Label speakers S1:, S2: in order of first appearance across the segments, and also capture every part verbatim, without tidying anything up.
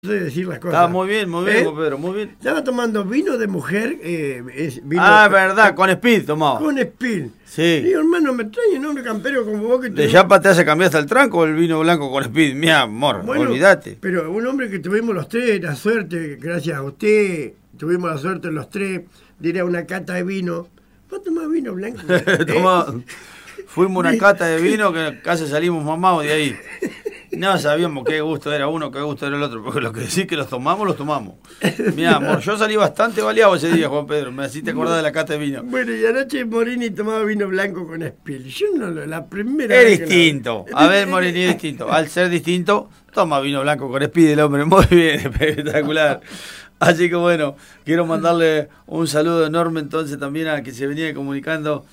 S1: sé decir las cosas.
S2: Está muy bien, muy bien,
S1: ¿Eh?
S2: Juan Pedro, muy bien.
S1: Estaba tomando vino de mujer. Eh, es vino
S2: Ah, verdad, con Speed tomaba.
S1: Con Speed.
S2: Sí.
S1: Digo, hermano, me trae un hombre campero como vos que te...
S2: ¿De Yapa te hace cambiar hasta el tranco el vino blanco con Speed? Mi amor,
S1: Bueno,
S2: olvídate.
S1: Pero un hombre que tuvimos los tres, la suerte, gracias a usted, tuvimos la suerte los tres de ir a una cata de vino. ¿Vos tomás vino blanco?
S2: Tomá, fuimos a una cata de vino que casi salimos mamados de ahí. No sabíamos qué gusto era uno, qué gusto era el otro, porque lo que decís que los tomamos, los tomamos. Mi amor, yo salí bastante baleado ese día, Juan Pedro, me hiciste acordar de la cata de vino.
S1: Bueno, y anoche Morini tomaba vino blanco con Speed. Yo no lo, la primera
S2: Es
S1: vez que
S2: distinto,
S1: la...
S2: a ver Morini, es distinto. Al ser distinto, toma vino blanco con Speed el hombre, muy bien, espectacular. Así que bueno, quiero mandarle un saludo enorme entonces también a que se venía comunicando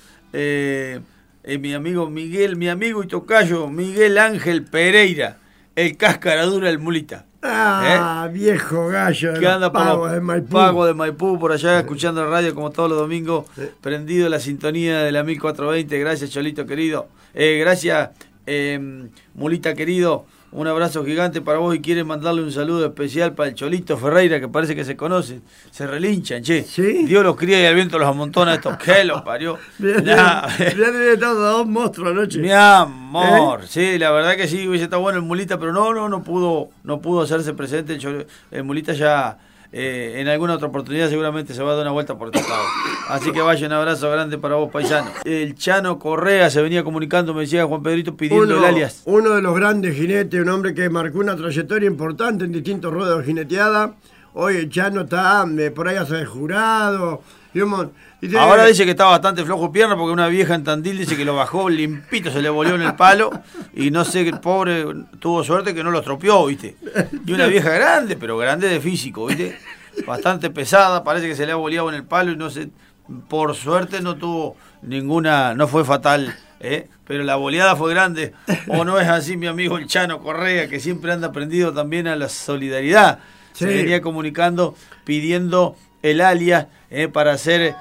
S2: eh, eh, mi amigo Miguel, mi amigo y tocayo, Miguel Ángel Pereira, el cáscara dura, el mulita.
S1: Ah, ¿eh? Viejo gallo de
S2: que anda por
S1: pagos
S2: los
S1: de Maipú.
S2: Pagos de Maipú, por allá, escuchando la radio como todos los domingos, sí. Prendido la sintonía de la mil cuatrocientos veinte. Gracias, Cholito querido. Eh, gracias, eh, Mulita querido. Un abrazo gigante para vos y quieren mandarle un saludo especial para el Cholito Ferreira, que parece que se conocen, se relinchan, che.
S1: ¿Sí?
S2: Dios los cría y el viento los amontona estos. ¿Qué los parió?
S1: Ya han estado dos monstruos anoche.
S2: Mi amor,
S1: ¿Eh?
S2: Sí, la verdad que sí, hubiese estado bueno el Mulita, pero no, no, no pudo, no pudo hacerse presente. El, Chol, el Mulita ya eh, en alguna otra oportunidad seguramente se va a dar una vuelta por este lado. Así que vaya un abrazo grande para vos, paisano. El Chano Correa se venía comunicando, me decía Juan Pedrito, pidiendo
S1: uno,
S2: el alias.
S1: Uno de los grandes jinetes, un hombre que marcó una trayectoria importante en distintos ruedos de jineteada. Hoy el Chano está eh, por ahí hace de jurado. Y un, dice,
S2: Ahora dice que está bastante flojo pierna porque una vieja en Tandil dice que lo bajó limpito, se le volvió en el palo y no sé, el pobre tuvo suerte que no lo estropeó, ¿viste? Y una vieja grande, pero grande de físico, ¿viste? Bastante pesada, parece que se le ha boleado en el palo y no sé, por suerte no tuvo ninguna, no fue fatal, ¿eh? Pero la boleada fue grande. ¿O no es así, mi amigo el Chano Correa, que siempre anda prendido también a la solidaridad? Sí. Se venía comunicando, pidiendo el alias eh, para hacer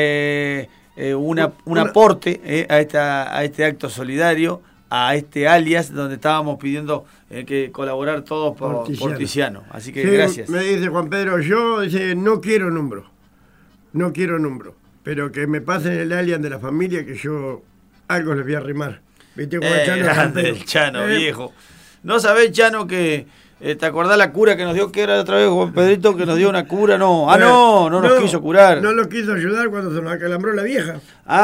S2: eh, eh, una, un aporte eh, a, esta, a este acto solidario, a este alias donde estábamos pidiendo eh, que colaborar todos por, por Tiziano. por Tiziano. Así que sí, gracias.
S1: Me dice Juan Pedro, yo dice, no quiero número, no quiero número, pero que me pasen el alias de la familia que yo algo les voy a arrimar. ¿Viste cómo
S2: eh,
S1: el Chano?
S2: Grande el Chano,
S1: eh.
S2: viejo. ¿No sabés, Chano, que... Eh, ¿te acordás la cura que nos dio? ¿Qué era otra vez, Juan Pedrito? Que nos dio una cura, no. Ah, no, no nos no, quiso curar.
S1: No nos quiso ayudar cuando se nos acalambró la vieja.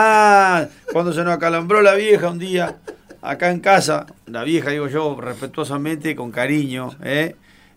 S2: Ah, cuando se nos acalambró la vieja un día, acá en casa, la vieja, digo yo, respetuosamente, con cariño, ¿eh?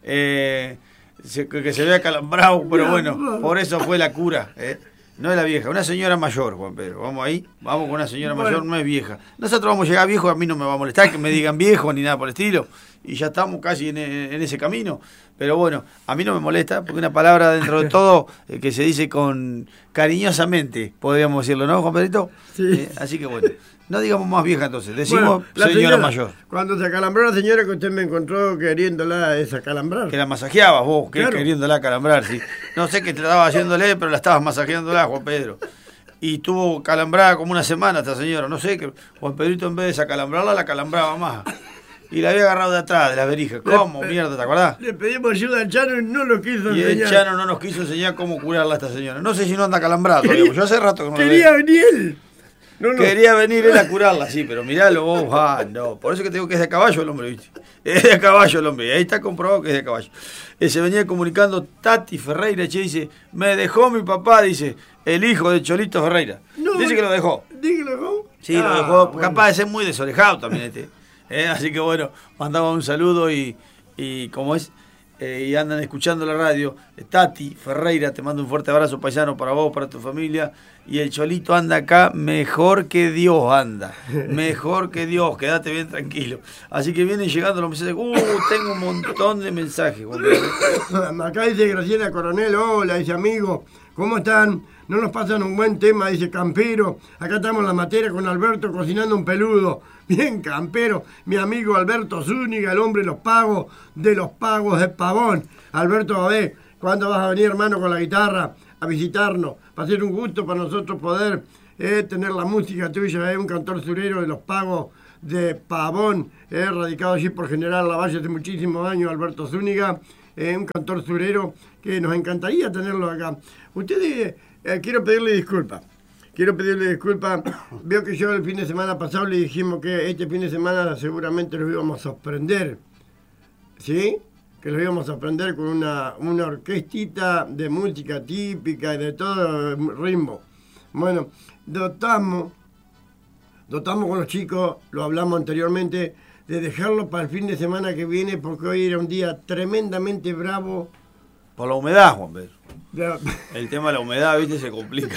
S2: Eh, se, que se había acalambrado, pero bueno, por eso fue la cura, ¿eh? No es la vieja, una señora mayor, Juan Pedro. Vamos ahí, vamos con una señora bueno. mayor, no es vieja. Nosotros vamos a llegar viejos, a mí no me va a molestar que me digan viejo ni nada por el estilo. Y ya estamos casi en, en ese camino. Pero bueno, a mí no me molesta, porque una palabra dentro de todo eh, que se dice con cariñosamente, podríamos decirlo, ¿no, Juan Pedrito?
S1: Sí.
S2: Eh, así que bueno, no digamos más vieja entonces, decimos
S1: bueno,
S2: señora,
S1: señora
S2: mayor.
S1: Cuando se acalambró la señora que usted me encontró queriéndola desacalambrar.
S2: Que la masajeabas vos, que
S1: claro.
S2: queriéndola acalambrar, sí. No sé qué te estaba haciéndole, pero la estabas masajeándola, Juan Pedro. Y estuvo calambrada como una semana esta señora, no sé, que Juan Pedrito en vez de desacalambrarla, la calambraba más. Y la había agarrado de atrás, de las verijas. ¿Cómo, le, mierda, te acordás?
S1: Le pedimos ayuda al Chano y no lo quiso
S2: y
S1: enseñar.
S2: Y el Chano no nos quiso enseñar cómo curarla a esta señora. No sé si no anda calambrado todavía, yo hace rato que no
S1: Quería venir él.
S2: No, no. Quería venir él a curarla, sí, pero miralo vos, ah, no. Por eso que te digo que es de caballo el hombre, ¿viste? Es de caballo el hombre, y ahí está comprobado que es de caballo. Eh, se venía comunicando Tati Ferreira, che, dice, me dejó mi papá, dice, el hijo de Cholito Ferreira. No, dice que lo dejó.
S1: ¿Dice que lo dejó?
S2: Sí, ah, lo dejó, bueno. Capaz de ser muy desorejado también este. Eh, así que bueno, mandaba un saludo y, y como es, eh, y andan escuchando la radio, eh, Tati Ferreira, te mando un fuerte abrazo, paisano, para vos, para tu familia, y el Cholito anda acá mejor que Dios anda, mejor que Dios, quédate bien tranquilo. Así que vienen llegando los mensajes, uh, tengo un montón de mensajes.
S1: Acá dice Graciela Coronel, hola, dice amigo, ¿cómo están? No nos pasan un buen tema, dice Campero. Acá estamos en la materia con Alberto cocinando un peludo. Bien, Campero. Mi amigo Alberto Zúñiga, el hombre de los pagos, de los pagos de Pavón. Alberto, a ver, ¿cuándo vas a venir, hermano, con la guitarra a visitarnos? Va a ser un gusto para nosotros poder eh, tener la música tuya, eh, un cantor surero de los pagos de Pavón, eh, radicado allí por General Lavalle hace muchísimos años, Alberto Zúñiga. eh, un cantor surero que nos encantaría tenerlo acá. Ustedes, eh, quiero pedirle disculpas. Quiero pedirle disculpas. Veo que yo el fin de semana pasado le dijimos que este fin de semana seguramente los íbamos a sorprender. ¿Sí? Que los íbamos a sorprender con una, una orquestita de música típica y de todo ritmo. Bueno, dotamos, dotamos con los chicos, lo hablamos anteriormente, de dejarlo para el fin de semana que viene porque hoy era un día tremendamente bravo.
S2: Por la humedad, Juan Pedro.
S1: De...
S2: El tema de la humedad, viste, se complica.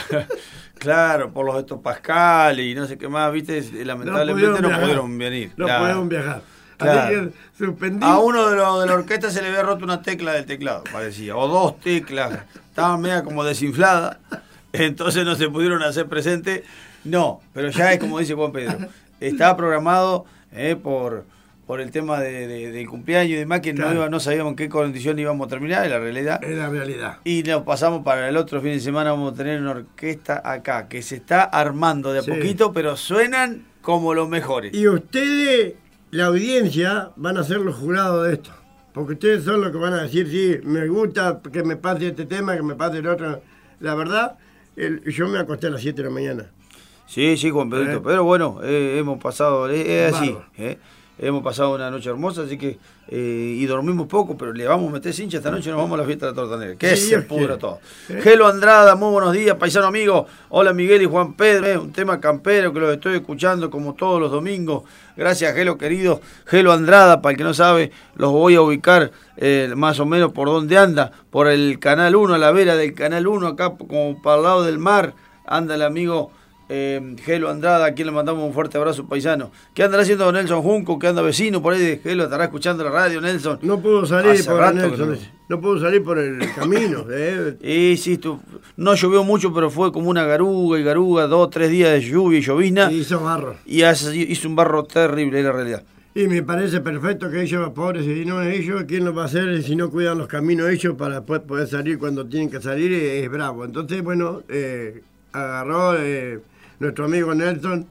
S2: Claro, por los estos pascales y no sé qué más, viste, lamentablemente no pudieron, no pudieron venir.
S1: No
S2: claro.
S1: pudieron viajar.
S2: Claro.
S1: Así que suspendí.
S2: A uno de los de la orquesta se le había roto una tecla del teclado, parecía, o dos teclas, estaban media como desinfladas, entonces no se pudieron hacer presentes. No, pero ya es como dice Juan Pedro, estaba programado eh, por, por el tema de, de, del cumpleaños y demás, que claro. no, iba, no sabíamos en qué condición íbamos a terminar, en la realidad.
S1: Es la realidad.
S2: Y nos pasamos para el otro fin de semana, vamos a tener una orquesta acá, que se está armando de a sí. poquito, pero suenan como los mejores.
S1: Y ustedes... La audiencia van a ser los jurados de esto, porque ustedes son los que van a decir, sí, me gusta que me pase este tema, que me pase el otro. La verdad, el, yo me acosté a las siete de la mañana.
S2: Sí, sí, Juan Pedrito, ¿Eh? pero bueno, eh, hemos pasado, es eh, así, eh, hemos pasado una noche hermosa, así que, eh, y dormimos poco, pero le vamos a meter cincha esta noche y nos vamos a la fiesta de la torta negra, que sí, se pudra todo. ¿Eh? Gelo Andrada, muy buenos días, paisano amigo, hola Miguel y Juan Pedro, eh, un tema campero que los estoy escuchando como todos los domingos, gracias Gelo querido, Gelo Andrada, para el que no sabe, los voy a ubicar eh, más o menos por donde anda, por el Canal uno, a la vera del Canal uno, acá como para el lado del mar, anda el amigo... Eh, Gelo Andrada, a quien le mandamos un fuerte abrazo paisano. ¿Qué andará haciendo Nelson Junco? ¿Qué anda vecino por ahí de Gelo? ¿Estará escuchando la radio, Nelson?
S1: No pudo salir Hace por Nelson, no. no pudo salir por el camino. Eh.
S2: Y sí, tú, no llovió mucho, pero fue como una garuga y garuga, dos, tres días de lluvia y llovizna.
S1: Y hizo barro.
S2: Y hace, hizo un barro terrible, es la realidad.
S1: Y me parece perfecto que ellos, pobres, si no ellos, ¿quién lo va a hacer si no cuidan los caminos ellos para después poder salir cuando tienen que salir? Es bravo. Entonces, bueno, eh, agarró... Eh, nuestro amigo Nelson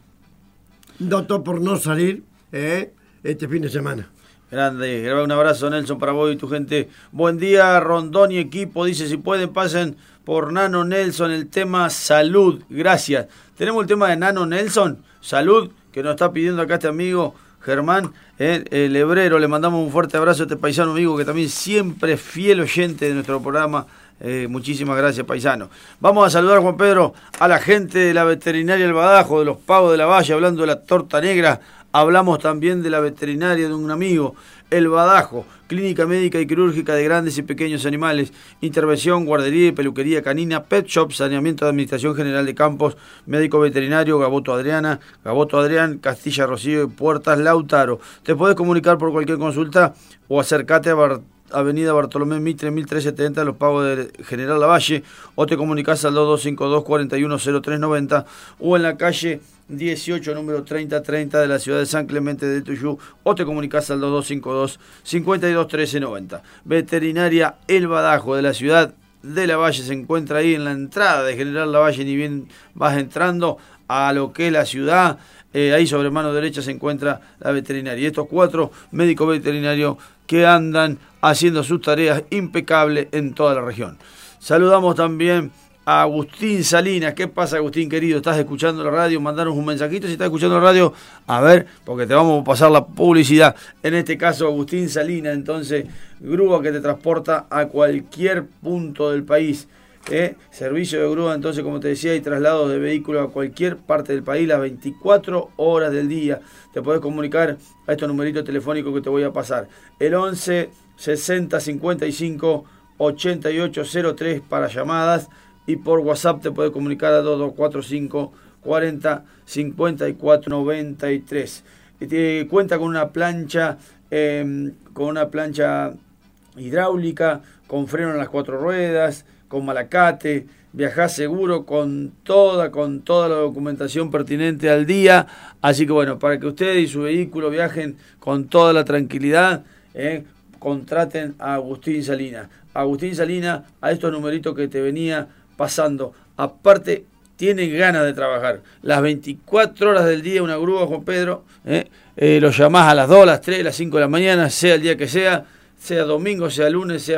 S1: dotó por no salir eh, este fin de semana.
S2: Grande, un abrazo Nelson para vos y tu gente. Buen día Rondón y equipo, dice si pueden pasen por Nano Nelson el tema salud, gracias. Tenemos el tema de Nano Nelson, salud, que nos está pidiendo acá este amigo Germán, eh, el hebrero, le mandamos un fuerte abrazo a este paisano amigo que también siempre es fiel oyente de nuestro programa. Eh, muchísimas gracias, paisano. Vamos a saludar, Juan Pedro, a la gente de la veterinaria El Badajo, de los Pagos de la Valle, hablando de la torta negra. Hablamos también de la veterinaria de un amigo, El Badajo, clínica médica y quirúrgica de grandes y pequeños animales, intervención, guardería y peluquería canina, pet shop, saneamiento de administración general de campos, médico veterinario, Gaboto Adriana, Gaboto Adrián, Castilla Rocío y Puertas Lautaro. Te podés comunicar por cualquier consulta o acercate a Bar Avenida Bartolomé Mitre, mil trescientos setenta, Los Pagos de General Lavalle, o te comunicás al dos dos cinco dos, cuatro uno cero tres nueve cero, o en la calle dieciocho, número treinta treinta de la ciudad de San Clemente de Tuyú, o te comunicás al dos dos cinco dos, cinco dos uno tres nueve cero. Veterinaria El Badajo de la ciudad de Lavalle se encuentra ahí en la entrada de General Lavalle, ni bien vas entrando a lo que es la ciudad. Eh, ahí sobre mano derecha se encuentra la veterinaria. Y estos cuatro médicos veterinarios que andan haciendo sus tareas impecables en toda la región. Saludamos también a Agustín Salinas. ¿Qué pasa, Agustín querido? ¿Estás escuchando la radio? Mandanos un mensajito si estás escuchando la radio. A ver, porque te vamos a pasar la publicidad. En este caso, Agustín Salinas, entonces, grúa que te transporta a cualquier punto del país. ¿Eh? Servicio de grúa, entonces, como te decía, y traslados de vehículos a cualquier parte del país las veinticuatro horas del día. Te podés comunicar a estos numeritos telefónicos que te voy a pasar. El once sesenta cincuenta y cinco ochenta y ocho cero tres para llamadas, y por WhatsApp te podés comunicar a dos dos cuatro cinco cuarenta cincuenta y cuatro noventa y tres. Te cuenta con una plancha, eh, con una plancha hidráulica, con freno en las cuatro ruedas, con malacate, viajás seguro con toda, con toda la documentación pertinente al día. Así que bueno, para que ustedes y su vehículo viajen con toda la tranquilidad, eh, contraten a Agustín Salinas. Agustín Salinas, a estos numeritos que te venía pasando. Aparte, tiene ganas de trabajar. Las veinticuatro horas del día, una grúa, Juan Pedro, eh, eh, lo llamás a las dos, a las tres, a las cinco de la mañana, sea el día que sea, sea domingo, sea lunes, sea